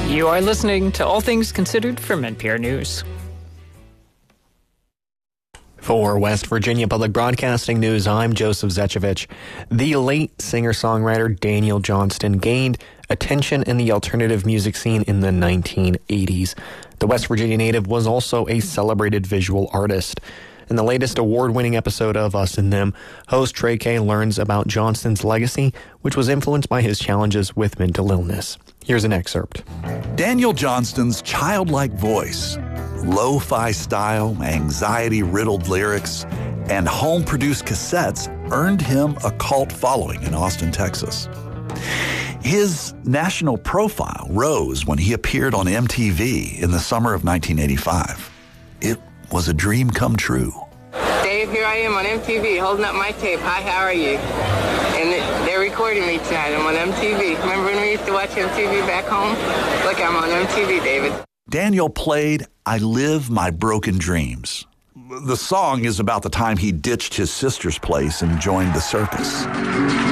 You are listening to All Things Considered from NPR News. For West Virginia Public Broadcasting News, I'm Joseph Zechevich. The late singer-songwriter Daniel Johnston gained attention in the alternative music scene in the 1980s. The West Virginia native was also a celebrated visual artist. In the latest award-winning episode of Us and Them, host Trey Kay learns about Johnston's legacy, which was influenced by his challenges with mental illness. Here's an excerpt. Daniel Johnston's childlike voice, lo-fi style, anxiety-riddled lyrics, and home-produced cassettes earned him a cult following in Austin, Texas. His national profile rose when he appeared on MTV in the summer of 1985. It was a dream come true. Dave, here I am on MTV holding up my tape. Hi, how are you? And they're recording me tonight. I'm on MTV. Remember when we used to watch MTV back home? Look, I'm on MTV, David. Daniel played I Live My Broken Dreams. The song is about the time he ditched his sister's place and joined the circus.